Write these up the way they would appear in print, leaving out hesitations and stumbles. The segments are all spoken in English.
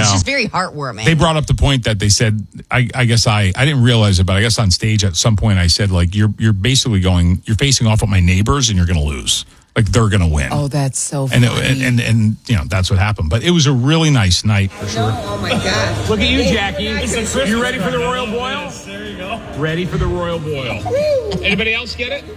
It's just very heartwarming. They brought up the point that they said, I guess I didn't realize it, but I guess on stage at some point I said, like, you're basically you're facing off with my neighbors and you're going to lose. Like, they're going to win. Oh, that's so funny. And you know, that's what happened. But it was a really nice night for sure. Oh, my God. Look at you, Jackie. You ready for the royal boil? There you go. Ready for the royal boil. Anybody else get it?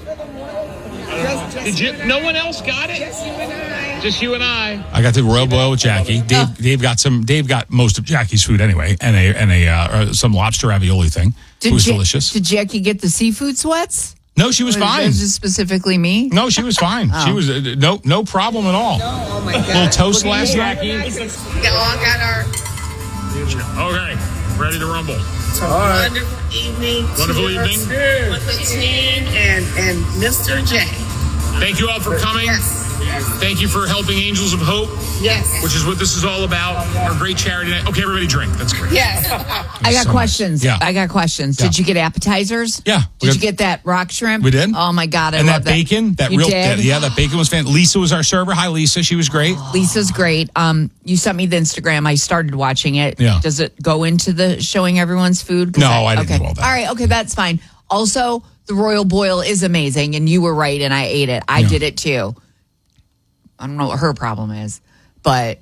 No one else got it? Just you and I. I got the royal boil with Jackie. Dave got most of Jackie's food anyway, and some lobster ravioli thing. It was delicious. Did Jackie get the seafood sweats? No, she was fine. Was it specifically me? No, she was fine. She was no problem at all. Oh my God. Little toast last night. We all got our Okay, ready to rumble. wonderful evening. Wonderful evening. With the team and Mr. J. Thank you all for coming. Yes. Thank you for helping Angels of Hope, Yes. which is what this is all about. Our great charity night. Okay, everybody drink. That's great. Yes. I got questions. Yeah. I got questions. Yeah. Did you get appetizers? Yeah. Did you get that rock shrimp? We did. Oh, my God. I And love that bacon, that You real, did? that bacon was fantastic. Lisa was our server. Hi, Lisa. She was great. Lisa's great. You sent me the Instagram. I started watching it. Yeah. Does it go into the showing everyone's food? 'Cause No, I didn't okay. do all that. All right. Okay, that's fine. Also, the royal boil is amazing, and you were right, and I ate it. I did it too. I don't know what her problem is, but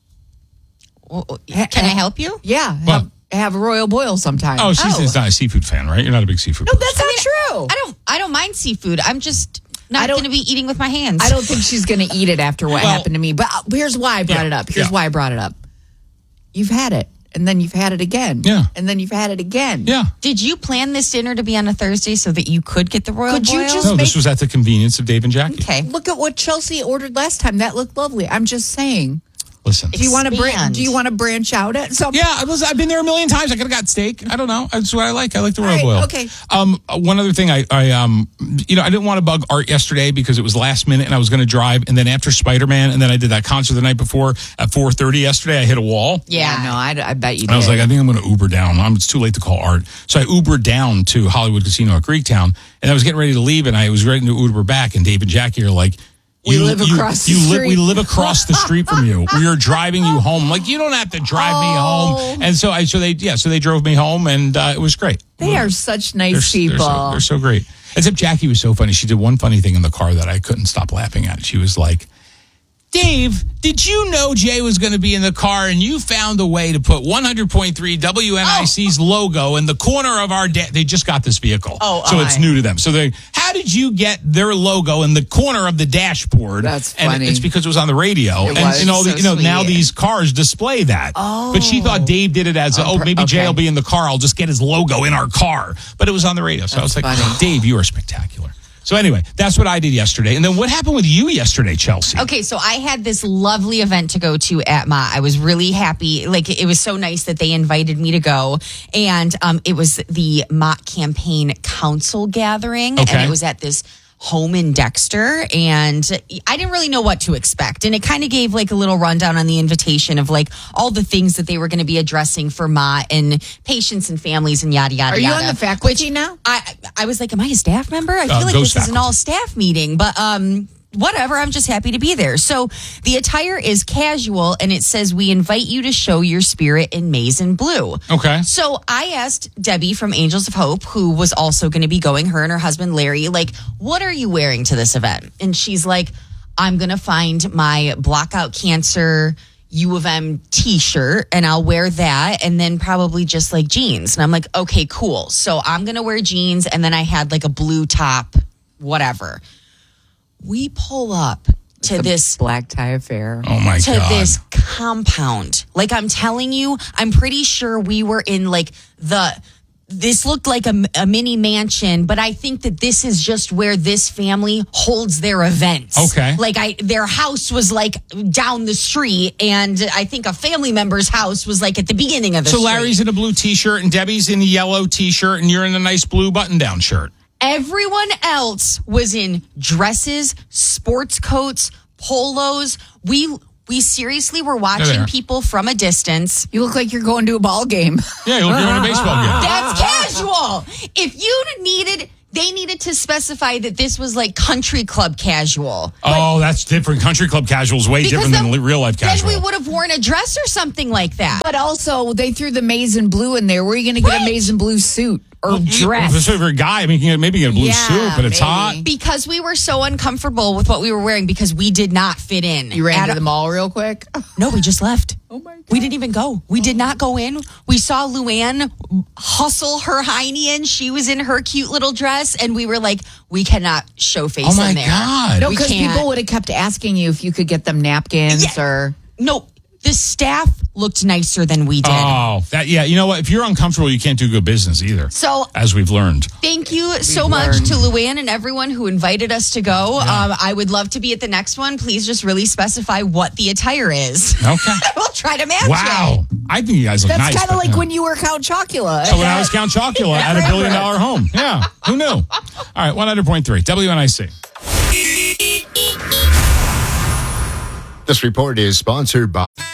Can I help you? yeah, What? have a royal boil sometime. Oh, she's not a seafood fan, right? You're not a big seafood No, person. that's not true. I don't mind seafood. I'm just not I don't- going to be eating with my hands. I don't think she's going to eat it after what Well- happened to me. But here's why I brought it up. Here's why I brought it up. You've had it, and then you've had it again. Yeah. And then you've had it again. Yeah. Did you plan this dinner to be on a Thursday so that you could get the royal Could you boil? just- No, this make- was at the convenience of Dave and Jackie. Okay. Look at what Chelsea ordered last time. That looked lovely. I'm just saying. Listen. Do you want to Expand. do you want to branch out at some? Yeah, I've been there a million times. I could have got steak. I don't know. That's what I like. I like the royal All right, boil. okay. One other thing, I didn't want to bug Art yesterday because it was last minute and I was going to drive. And then after Spider-Man, and then I did that concert the night before at 4:30 yesterday. I hit a wall. Yeah, no, I bet you did. And I was like, I think I'm going to Uber down. It's too late to call Art. So I Ubered down to Hollywood Casino at Greektown, and I was getting ready to leave, and I was ready to Uber back. And Dave and Jackie are like, We live across the street. We live across the street from you. We are driving you home. Like, you don't have to drive me home. And so they drove me home, and it was great. They are such nice people. They're so great. Except Jackie was so funny. She did one funny thing in the car that I couldn't stop laughing at. She was like, Dave, did you know Jay was going to be in the car and you found a way to put 100.3 WNIC's logo in the corner of our they just got this vehicle. So it's new to them. So how did you get their logo in the corner of the dashboard? That's And funny. it's because it was on the radio. It was. So Now sweet. these cars display that. But she thought Dave did it as, maybe Jay okay. will be in the car. I'll just get his logo in our car. But it was on the radio. So I was like, funny. Dave, you are spectacular. So anyway, that's what I did yesterday. And then what happened with you yesterday, Chelsea? Okay, so I had this lovely event to go to at Ma. I was really happy. Like, it was so nice that they invited me to go. And it was the Ma Campaign Council gathering. Okay. And it was at this home in Dexter. And I didn't really know what to expect. And it kind of gave like a little rundown on the invitation of like all the things that they were going to be addressing for Ma and patients and families and yada, yada, Are you yada. on the faculty now? I was like, am I a staff member? I feel like ghost this is an faculty. all staff meeting, but whatever. I'm just happy to be there. So the attire is casual, and it says we invite you to show your spirit in maize and blue. Okay. So I asked Debbie from Angels of Hope, who was also going to be going, her and her husband Larry, like, what are you wearing to this event? And she's like, I'm going to find my Block Out Cancer U of M t-shirt and I'll wear that and then probably just like jeans. And I'm like, okay, cool. So I'm going to wear jeans, and then I had like a blue top, whatever. We pull up to this black tie affair. Oh, my to God. this compound. Like, I'm telling you, I'm pretty sure we were in like this looked like a mini mansion, but I think that this is just where this family holds their events. Okay. Like their house was like down the street, and I think a family member's house was like at the beginning of the So street. Larry's in a blue T-shirt, and Debbie's in a yellow T-shirt, and you're in a nice blue button-down shirt. Everyone else was in dresses, sports coats, polos. We seriously were watching there. people from a distance. You look like you're going to a ball game. Yeah, you're in a baseball game. That's casual. If you needed They needed to specify that this was like country club casual. Oh, that's different. Country club casual is way different than real life casual. Then we would have worn a dress or something like that. But also, they threw the maize and blue in there. Where are you going to get a maize and blue suit or dress? If it's for a guy, I mean, you can maybe get a blue suit, but it's hot. Because we were so uncomfortable with what we were wearing because we did not fit in. You ran to the mall real quick? No, we just left. Oh my God. We didn't even go. We did not go in. We saw Luann hustle her hiney in. She was in her cute little dress, and we were like, we cannot show face Oh my in there. God. No, We because can't. people would have kept asking you if you could get them napkins or... No, the staff looked nicer than we did. Oh, you know what? If you're uncomfortable, you can't do good business either. So as we've learned. thank you so much to Luann and everyone who invited us to go. I would love to be at the next one. Please just really specify what the attire is. Okay. We'll try to match Wow. it. I think you guys look That's nice. kind of but, like when you were Count Chocula. So when I was Count Chocula at $1 billion home. Yeah. Who knew? All right. 100.3 WNIC. This report is sponsored by